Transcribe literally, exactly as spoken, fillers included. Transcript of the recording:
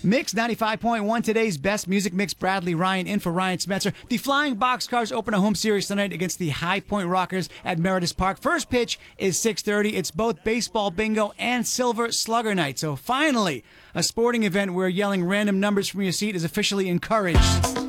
Mix ninety-five point one, today's best music mix. Bradley Ryan in for Ryan Smetzer. The Flying Boxcars open a home series tonight against the High Point Rockers at Meredith Park. First pitch is six thirty. It's both baseball bingo and Silver Slugger night. So finally, a sporting event where yelling random numbers from your seat is officially encouraged.